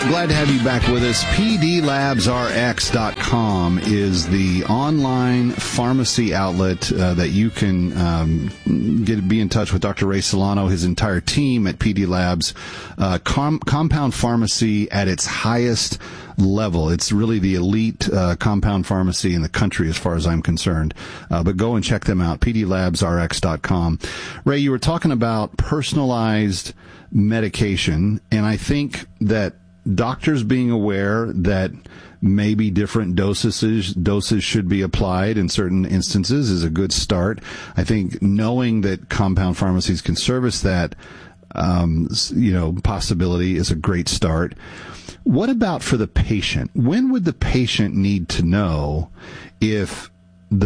Glad to have you back with us. PDLabsRx.com is the online pharmacy outlet that you can be in touch with Dr. Ray Solano, his entire team at PD Labs. Compound pharmacy at its highest level. It's really the elite compound pharmacy in the country as far as I'm concerned. But go and check them out, PDLabsRx.com. Ray, you were talking about personalized medication, and I think that doctors being aware that maybe different doses should be applied in certain instances is a good start. I think knowing that compound pharmacies can service that, possibility is a great start. What about for the patient? When would the patient need to know if the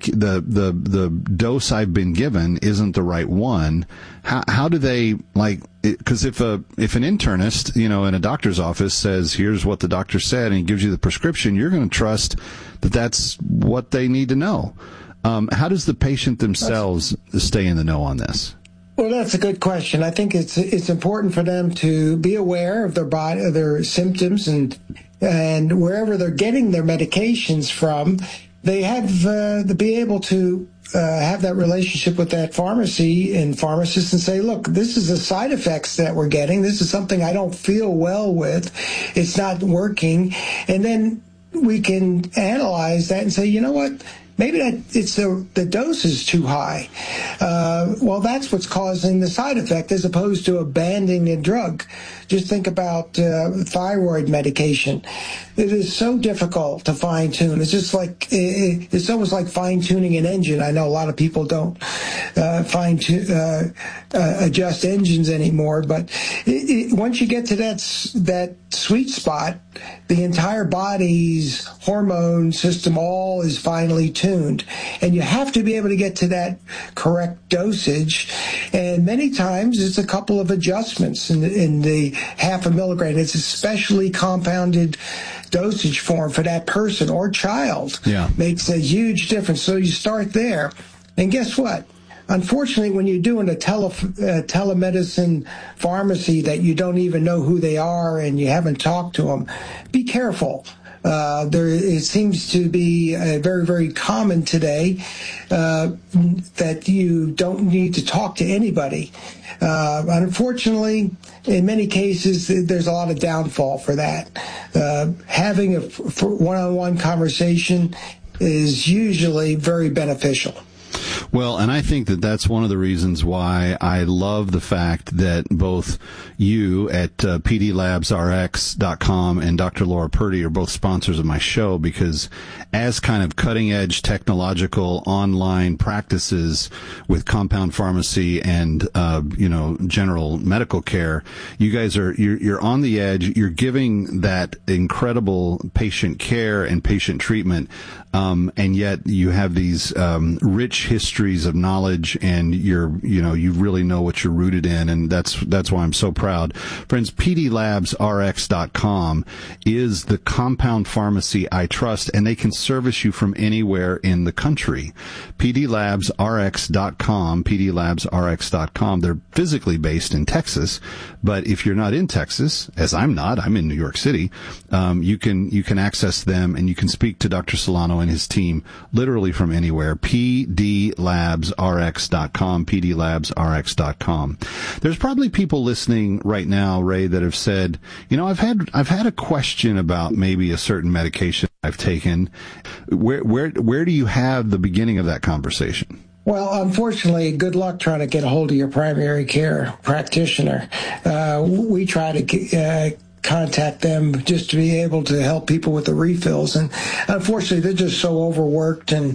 dose I've been given isn't the right one? How do they, because if an internist, in a doctor's office says, here's what the doctor said, and he gives you the prescription, you're going to trust that that's what they need to know. How does the patient themselves stay in the know on this? Well, that's a good question. I think it's important for them to be aware of their body, of their symptoms, and wherever they're getting their medications from, they have to be able to have that relationship with that pharmacy and pharmacist and say, look, this is the side effects that we're getting. This is something I don't feel well with. It's not working. And then we can analyze that and say, you know what? Maybe it's the dose is too high. Well, that's what's causing the side effect as opposed to abandoning a drug. Just think about thyroid medication. It is so difficult to fine tune. It's just like it's almost like fine tuning an engine. I know a lot of people don't adjust engines anymore, but once you get to that sweet spot, the entire body's hormone system all is finely tuned, and you have to be able to get to that correct dosage. And many times it's a couple of adjustments in the half a milligram. It's a specially compounded dosage form for that person or child. Yeah. Makes a huge difference. So you start there, and guess what? Unfortunately, when you're doing a telemedicine pharmacy that you don't even know who they are and you haven't talked to them, be careful. It seems to be very, very common today that you don't need to talk to anybody. Unfortunately, in many cases, there's a lot of downfall for that. Having a one-on-one conversation is usually very beneficial. Well, and I think that that's one of the reasons why I love the fact that both you at PDLabsRx.com and Dr. Laura Purdy are both sponsors of my show, because as kind of cutting-edge technological online practices with compound pharmacy and, general medical care, you guys you're on the edge. You're giving that incredible patient care and patient treatment, and yet you have these rich histories of knowledge, and you really know what you're rooted in, and that's why I'm so proud. Friends, PDLabsRx.com is the compound pharmacy I trust, and they can service you from anywhere in the country. PDLabsRx.com, PDLabsRx.com. They're physically based in Texas, but if you're not in Texas, as I'm not, I'm in New York City, you can access them, and you can speak to Dr. Solano and his team literally from anywhere. PDLabsRx.com, PDLabsRx.com. There's probably people listening right now, Ray, that have said, I've had a question about maybe a certain medication I've taken. Where do you have the beginning of that conversation? Well, unfortunately, good luck trying to get a hold of your primary care practitioner. We try to contact them just to be able to help people with the refills, and unfortunately, they're just so overworked, and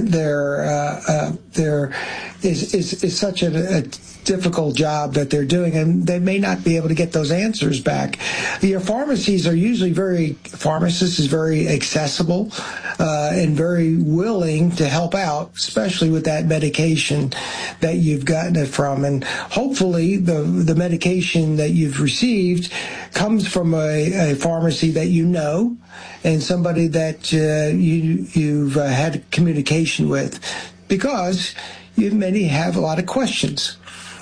it's such a difficult job that they're doing, and they may not be able to get those answers back. Your pharmacies are usually pharmacists is very accessible and very willing to help out, especially with that medication that you've gotten it from. And hopefully the medication that you've received comes from a pharmacy that you know and somebody that you've had communication with, because you many have a lot of questions.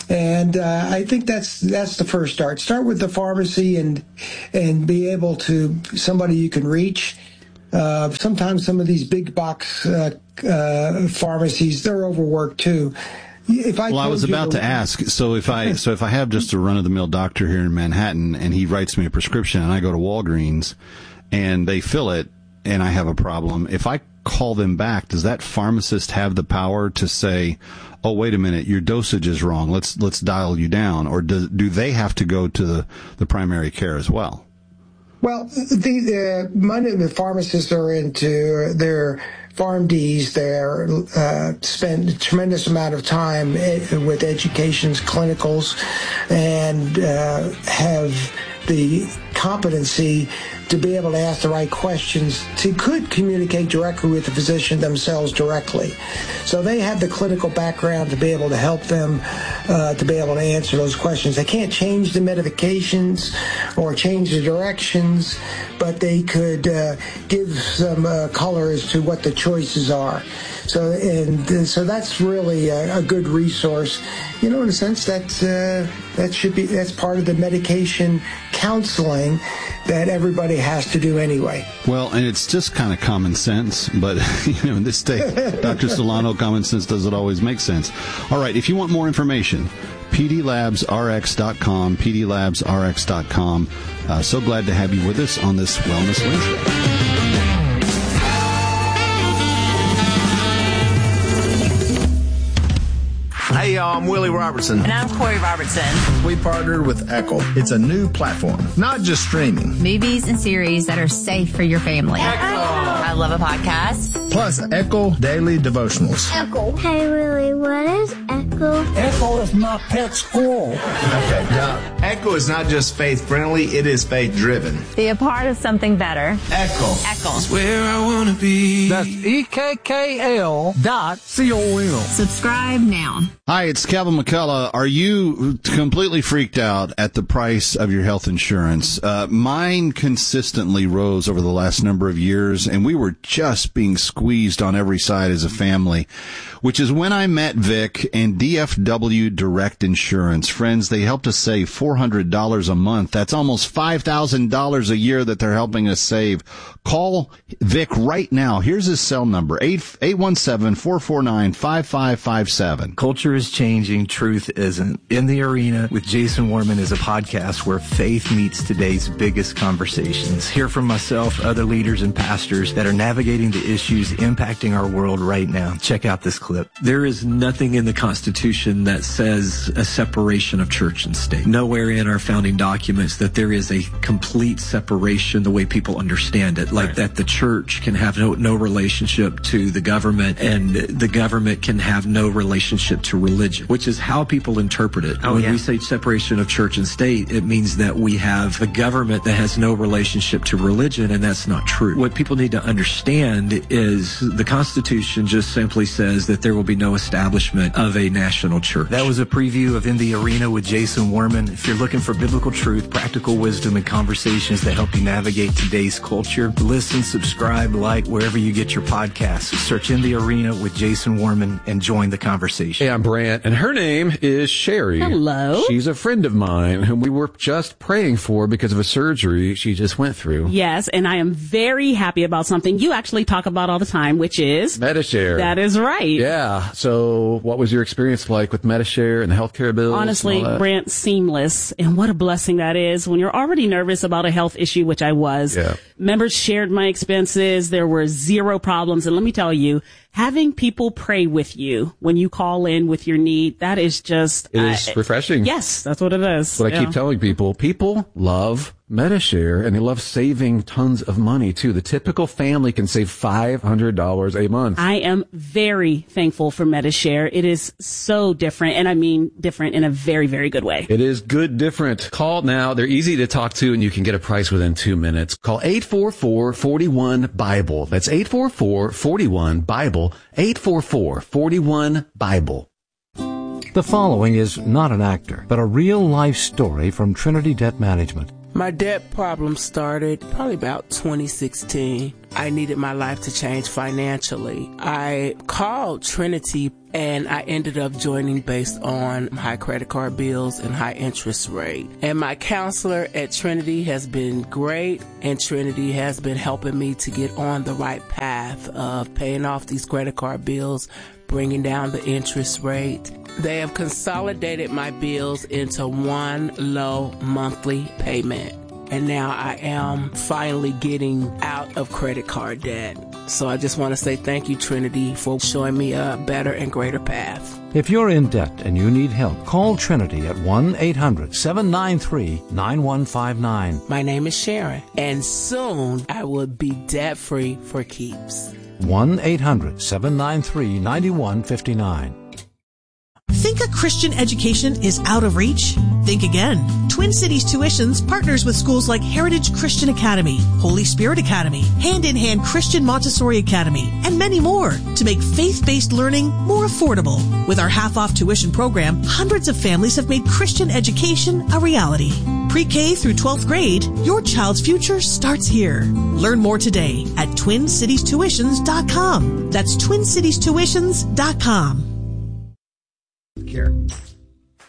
And I think that's the first start. Start with the pharmacy and be able to somebody you can reach. Sometimes some of these big box pharmacies, they're overworked too. I was about to ask. So if I have just a run of the mill doctor here in Manhattan and he writes me a prescription and I go to Walgreens and they fill it and I have a problem, if I call them back, does that pharmacist have the power to say, "Oh, wait a minute, your dosage is wrong. Let's dial you down," or do they have to go to the primary care as well? Well, the pharmacists are into their PharmDs. They spend a tremendous amount of time with educations, clinicals, and have the competency to be able to ask the right questions, could communicate directly with the physician themselves directly. So they have the clinical background to be able to help them to be able to answer those questions. They can't change the medications or change the directions, but they could give some color as to what the choices are. So that's really a good resource. In a sense, that's part of the medication counseling that everybody has to do anyway. Well, and it's just kind of common sense, but in this day, Dr. Solano, common sense doesn't always make sense. All right, if you want more information, pdlabsrx.com, pdlabsrx.com. So glad to have you with us on this Wellness Wednesday. Hey, y'all, I'm Willie Robertson. And I'm Corey Robertson. We partnered with Echo. It's a new platform, not just streaming. Movies and series that are safe for your family. Echo. I love a podcast. Plus, Echo Daily Devotionals. Echo. Hey, Willie, what is Echo? Echo is my pet squirrel. Okay, now, Echo is not just faith-friendly, it is faith-driven. Be a part of something better. Echo. Echo. It's where I want to be. That's EKKL.com. Subscribe now. Hi, it's Calvin McCullough. Are you completely freaked out at the price of your health insurance? Mine consistently rose over the last number of years, and we were just being squeezed on every side as a family, which is when I met Vic and DFW Direct Insurance. Friends, they helped us save $400 a month. That's almost $5,000 a year that they're helping us save. Call Vic right now. Here's his cell number, 817-449-5557. Culture is changing, truth isn't. In the Arena with Jason Warman is a podcast where faith meets today's biggest conversations. Hear from myself, other leaders and pastors that are navigating the issues impacting our world right now. Check out this clip. There is nothing in the Constitution that says a separation of church and state. Nowhere in our founding documents that there is a complete separation the way people understand it, like that the church can have no relationship to the government and the government can have no relationship to religion, which is how people interpret it. When we say separation of church and state, it means that we have a government that has no relationship to religion, and that's not true. What people need to understand is the Constitution just simply says that there will be no establishment of a national church. That was a preview of In the Arena with Jason Warman. If you're looking for biblical truth, practical wisdom, and conversations that help you navigate today's culture, listen, subscribe, like wherever you get your podcasts. Search In the Arena with Jason Warman and join the conversation. Hey, I'm Brant, and her name is Sherry. Hello. She's a friend of mine whom we were just praying for because of a surgery she just went through. Yes, and I am very happy about something you actually talk about all the time, which is Medi-Share. That is right. Yeah. So what was your experience like with Medi-Share and the healthcare bills? Honestly, Brant, seamless. And what a blessing that is when you're already nervous about a health issue, which I was. Yeah. Members shared my expenses. There were zero problems. And let me tell you, having people pray with you when you call in with your need, that is just... It is refreshing. Yes, that's what it is. But I keep telling people, people love Medi-Share, and they love saving tons of money, too. The typical family can save $500 a month. I am very thankful for Medi-Share. It is so different, and I mean different in a very, very good way. It is good different. Call now. They're easy to talk to, and you can get a price within 2 minutes. Call 844-41-BIBLE. That's 844-41-BIBLE. 844-41-BIBLE. The following is not an actor, but a real-life story from Trinity Debt Management. My debt problem started probably about 2016. I needed my life to change financially. I called Trinity and I ended up joining based on high credit card bills and high interest rate. And my counselor at Trinity has been great, and Trinity has been helping me to get on the right path of paying off these credit card bills, bringing down the interest rate. They have consolidated my bills into one low monthly payment. And now I am finally getting out of credit card debt. So I just want to say thank you, Trinity, for showing me a better and greater path. If you're in debt and you need help, call Trinity at 1-800-793-9159. My name is Sharon, and soon I will be debt-free for keeps. 1-800-793-9159. Think a Christian education is out of reach? Think again. Twin Cities Tuitions partners with schools like Heritage Christian Academy, Holy Spirit Academy, Hand in Hand Christian Montessori Academy, and many more to make faith-based learning more affordable. With our half-off tuition program, hundreds of families have made Christian education a reality. Pre-K through 12th grade, your child's future starts here. Learn more today at TwinCitiesTuitions.com. That's TwinCitiesTuitions.com. Care.